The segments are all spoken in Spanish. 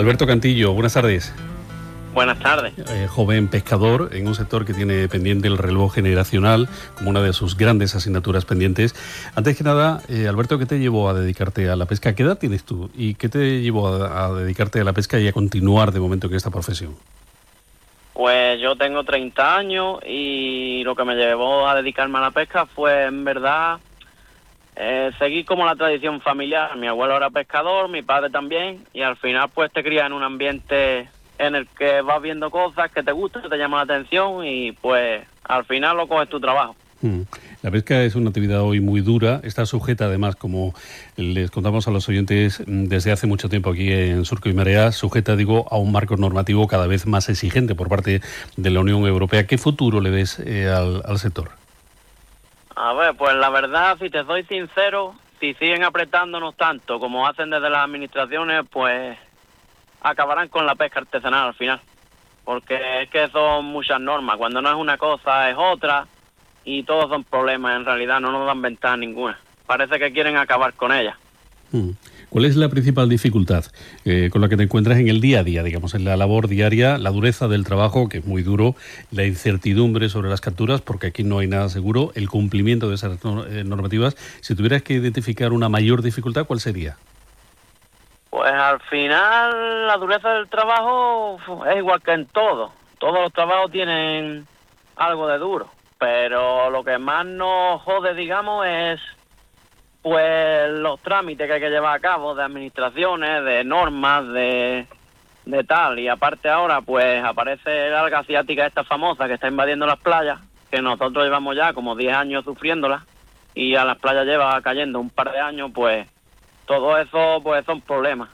Alberto Cantillo, buenas tardes. Buenas tardes. Joven pescador en un sector que tiene pendiente el relevo generacional como una de sus grandes asignaturas pendientes. Antes que nada, Alberto, ¿qué te llevó a dedicarte a la pesca? ¿Qué edad tienes tú? ¿Y qué te llevó a dedicarte a la pesca y a continuar de momento en esta profesión? Pues yo tengo 30 años y lo que me llevó a dedicarme a la pesca fue, en verdad, seguir como la tradición familiar. Mi abuelo era pescador, mi padre también, y al final pues te crías en un ambiente en el que vas viendo cosas que te gustan, que te llaman la atención y pues al final lo coges tu trabajo. La pesca es una actividad hoy muy dura, está sujeta además, como les contamos a los oyentes desde hace mucho tiempo aquí en Surco y Marea, sujeta, digo, a un marco normativo cada vez más exigente por parte de la Unión Europea. ¿Qué futuro le ves al sector? A ver, pues la verdad, si te soy sincero, si siguen apretándonos tanto como hacen desde las administraciones, pues acabarán con la pesca artesanal al final, porque es que son muchas normas, cuando no es una cosa es otra y todos son problemas, en realidad no nos dan ventaja ninguna, parece que quieren acabar con ella. ¿Cuál es la principal dificultad con la que te encuentras en el día a día, digamos, en la labor diaria, la dureza del trabajo, que es muy duro, la incertidumbre sobre las capturas, porque aquí no hay nada seguro, el cumplimiento de esas normativas? Si tuvieras que identificar una mayor dificultad, ¿cuál sería? Pues al final la dureza del trabajo es igual que en todo. Todos los trabajos tienen algo de duro, pero lo que más nos jode, digamos, es pues los trámites que hay que llevar a cabo de administraciones, de normas, de tal. Y aparte ahora pues aparece la alga asiática esta famosa que está invadiendo las playas, que nosotros llevamos ya como 10 años sufriéndola y a las playas lleva cayendo un par de años, pues todo eso pues son problemas.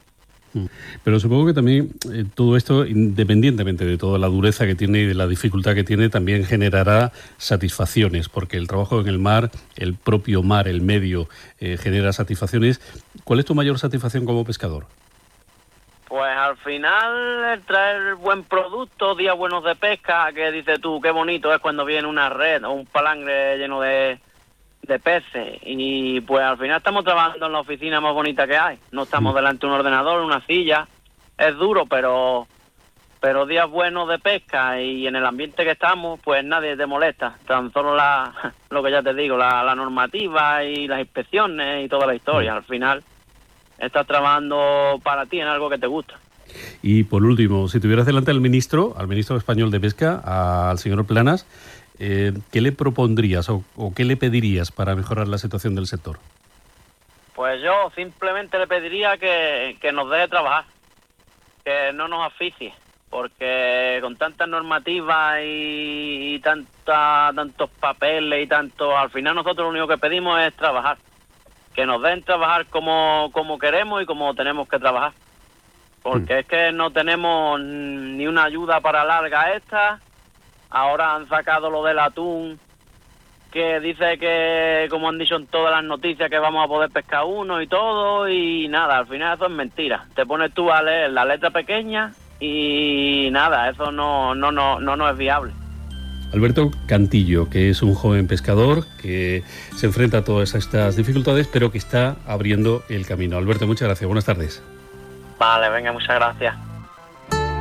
Pero supongo que también todo esto, independientemente de toda la dureza que tiene y de la dificultad que tiene, también generará satisfacciones, porque el trabajo en el mar, el propio mar, el medio, genera satisfacciones. ¿Cuál es tu mayor satisfacción como pescador? Pues al final el traer buen producto, días buenos de pesca, que dices tú, qué bonito es cuando viene una red o un palangre lleno de peces, y pues al final estamos trabajando en la oficina más bonita que hay, no estamos delante de un ordenador, una silla, es duro, pero días buenos de pesca y en el ambiente que estamos, pues nadie te molesta, tan solo lo que ya te digo, la normativa y las inspecciones y toda la historia. Al final estás trabajando para ti en algo que te gusta. Y por último, si tuvieras delante al ministro español de Pesca, al señor Planas, ¿qué le propondrías o qué le pedirías para mejorar la situación del sector? Pues yo simplemente le pediría que nos deje trabajar, que no nos asfixie, porque con tantas normativas y tantos papeles y tanto, al final nosotros lo único que pedimos es trabajar, que nos den trabajar como queremos y como tenemos que trabajar, porque es que no tenemos ni una ayuda para larga esta. Ahora han sacado lo del atún, que dice que, como han dicho en todas las noticias, que vamos a poder pescar uno y todo, y nada, al final eso es mentira. Te pones tú a leer la letra pequeña y nada, eso no es viable. Alberto Cantillo, que es un joven pescador que se enfrenta a todas estas dificultades, pero que está abriendo el camino. Alberto, muchas gracias, buenas tardes. Vale, venga, muchas gracias.